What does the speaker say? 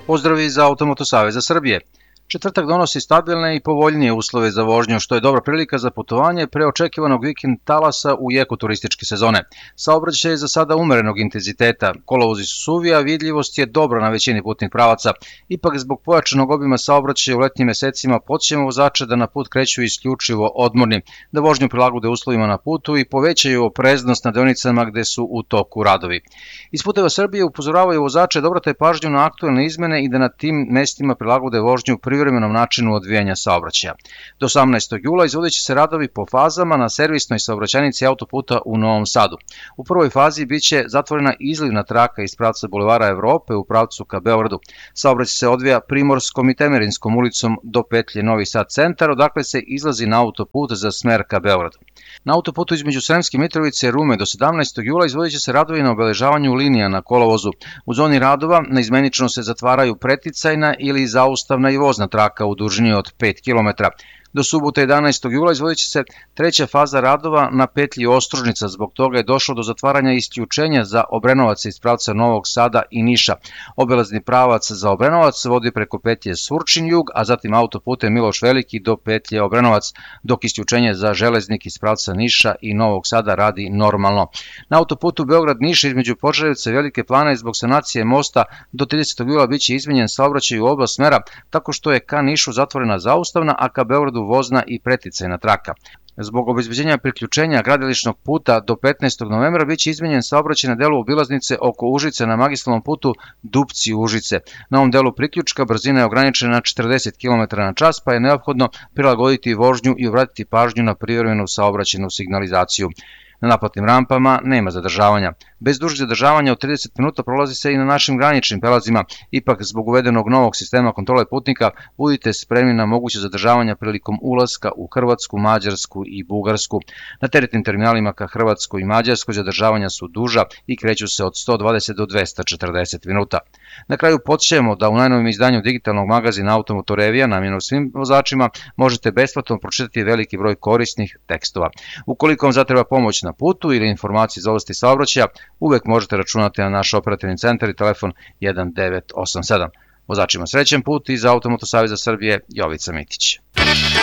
Pozdravi za Automoto Saveza Srbije. Četvrtak donosi stabilne i povoljnije uslove za vožnju, što je dobra prilika za putovanje pre očekivanog vikend talasa u jeku turističke sezone. Saobraćaj je za sada umerenog intenziteta, kolovozi su suvi, a vidljivost je dobra na većini putnih pravaca. Ipak, zbog pojačanog obima saobraćaja u letnjim mesecima, podsjećamo vozače da na put kreću isključivo odmorni, da vožnju prilagode uslovima na putu i povećaju opreznost na deonicama gde su u toku radovi. Iz Puteva Srbije upozoravaju vozače da obrate pažnju na aktuelne izmene i da na tim mestima prilagode vožnju privremenom načinu odvijanja saobraćaja. Do 18. jula izvodeće se radovi po fazama na servisnoj saobraćajnici autoputa u Novom Sadu. U prvoj fazi biće zatvorena izlivna traka iz pravca Bulevara Evrope u pravcu ka Beogradu. Saobraćaj se odvija Primorskom i Temerinskom ulicom do petlje Novi Sad centar, odakle se izlazi na autoput za smer ka Beogradu. Na autoputu između Sremske Mitrovice i Rume do 17. jula izvodeće se radovi na obeležavanju linija na kolovozu. U zoni radova naizmenično se zatvaraju preticajna ili zaustavna i vozna traka u dužini od 5 km. Do subote 11. jula izvodeće se treća faza radova na petlji Ostružnica, zbog toga je došlo do zatvaranja isključenja za Obrenovac iz pravca Novog Sada i Niša. Obelazni pravac za Obrenovac vodi preko petlje Surčin-jug, a zatim autoputem Miloš Veliki do petlje Obrenovac, dok isključenje za Železnik iz pravca Niša i Novog Sada radi normalno. Na autoputu Beograd-Niš između Požarevca i Velike Plane zbog sanacije mosta do 30. jula biće izmenjen saobraćaj u oba smera, tako što je ka Nišu zatvorena zaustavna, a ka Beogradu vozna i preticajna traka. Zbog obezbeđenja priključenja gradilišnog puta do 15. novembra biće izmenjen saobraćaj na delu obilaznice oko Užice na magistralnom putu Dupci-Užice. Na ovom delu priključka brzina je ograničena na 40 km/h, pa je neophodno prilagoditi vožnju i obratiti pažnju na privremenu saobraćajnu signalizaciju. Na naplatnim rampama nema zadržavanja. Bez dužeg zadržavanja od 30 minuta prolazi se i na našim graničnim prelazima. Ipak, zbog uvedenog novog sistema kontrole putnika, budite spremni na moguće zadržavanja prilikom ulaska u Hrvatsku, Mađarsku i Bugarsku. Na teretnim terminalima ka Hrvatskoj i Mađarskoj zadržavanja su duža i kreću se od 120 do 240 minuta. Na kraju podsjećamo da u najnovijem izdanju digitalnog magazina Automoto Revija, namenjenog svim vozačima, možete besplatno pročitati veliki broj korisnih tekstova. Ukoliko vam zatreba pomoć na putu ili informacije iz oblasti saobraćaja, uvek možete računati na naš operativni centar i telefon 1987. Vozačima srećan put. Iz Automoto Saveza Srbije, Jovica Mitić.